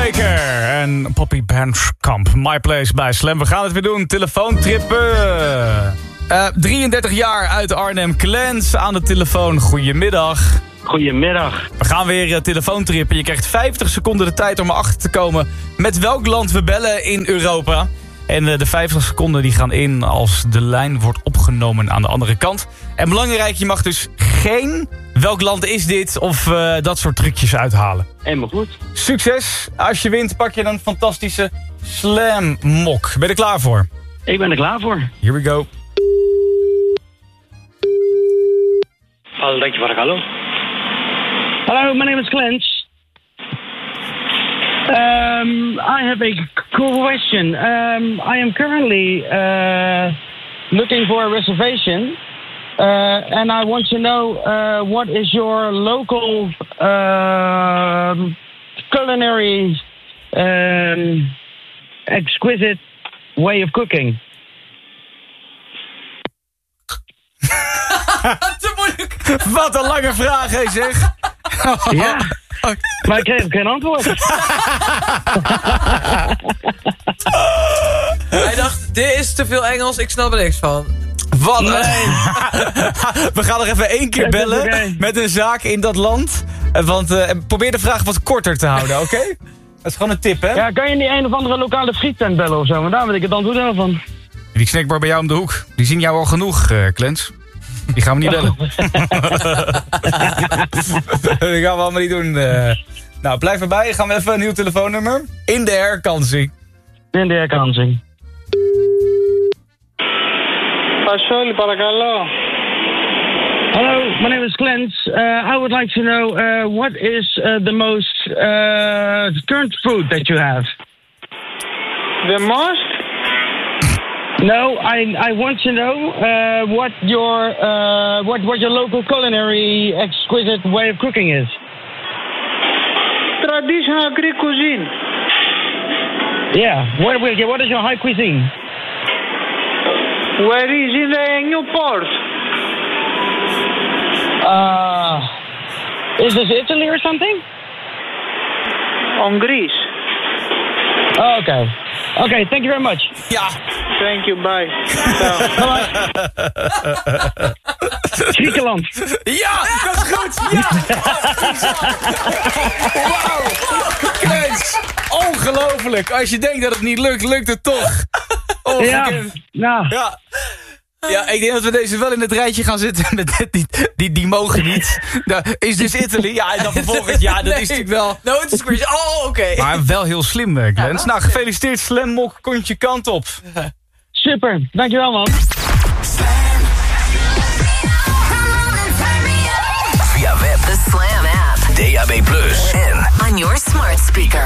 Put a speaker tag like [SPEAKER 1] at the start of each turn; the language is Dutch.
[SPEAKER 1] Baker en Poppy Benschkamp. My Place bij Slam. We gaan het weer doen. Telefoontrippen. 33 jaar uit Arnhem. Clans aan de telefoon. Goedemiddag.
[SPEAKER 2] Goedemiddag.
[SPEAKER 1] We gaan weer telefoontrippen. Je krijgt 50 seconden de tijd om erachter te komen met welk land we bellen in Europa. En de 50 seconden die gaan in als de lijn wordt opgenomen aan de andere kant. En belangrijk, je mag dus geen welk land is dit of dat soort trucjes uithalen.
[SPEAKER 2] Helemaal goed.
[SPEAKER 1] Succes. Als je wint pak je een fantastische Slam mok. Ben je er klaar voor?
[SPEAKER 2] Ik ben er klaar voor.
[SPEAKER 1] Here we go.
[SPEAKER 2] Hallo, dankjewel. Hallo. Hello, my name is Clarence. I have a question. I am currently looking for a reservation, and I want to know what is your local culinary exquisite way of cooking.
[SPEAKER 3] Te moeilijk.
[SPEAKER 1] Wat een lange vraag, hè, zeg.
[SPEAKER 2] Ja, maar ik kreeg geen antwoord.
[SPEAKER 3] Hij dacht, dit is te veel Engels, ik snap er niks van.
[SPEAKER 1] Wat? Nee. We gaan nog even 1 keer bellen met een zaak in dat land. Want probeer de vraag wat korter te houden, oké? Dat is gewoon een tip, hè?
[SPEAKER 2] Ja, kan je niet een of andere lokale friettent bellen of zo? Maar daar weet ik het antwoord wel van.
[SPEAKER 1] Die snackbar bij jou om de hoek. Die zien jou al genoeg, Klens. Die gaan we niet bellen. Dat gaan we allemaal niet doen. Nou, blijf erbij. Gaan we even een nieuw telefoonnummer. In de herkansing.
[SPEAKER 2] In de herkansing.
[SPEAKER 4] Pasoli, παρακαλώ.
[SPEAKER 2] Hello, my name is Clarence. I would like to know what is the most current food that you have?
[SPEAKER 4] The most?
[SPEAKER 2] No, I want to know what your local culinary exquisite way of cooking is.
[SPEAKER 4] Traditional Greek cuisine.
[SPEAKER 2] Yeah, what is your high cuisine?
[SPEAKER 4] Where is in the Newport?
[SPEAKER 2] Is this Italy or something?
[SPEAKER 4] On Greece.
[SPEAKER 2] Oh, okay, thank you very much.
[SPEAKER 1] Ja.
[SPEAKER 4] Thank you, bye.
[SPEAKER 2] Griekenland.
[SPEAKER 1] Ja, dat is goed. Ja. Wauw. Klens. Ongelooflijk. Als je denkt dat het niet lukt, lukt het toch. Ongekend.
[SPEAKER 2] Ja.
[SPEAKER 1] Ja, ik denk dat we deze wel in het rijtje gaan zitten met die mogen niet. Is dus Italy? Ja, en dan vervolgens, ja, dat is natuurlijk wel...
[SPEAKER 3] No, het is crazy. Oh, oké.
[SPEAKER 1] Maar wel heel slim, Klens. Nou, gefeliciteerd, Slam Mok, komt je kant op.
[SPEAKER 2] Super, dankjewel man.
[SPEAKER 5] Via web, the Slam app, DAB+ en on your smart speaker.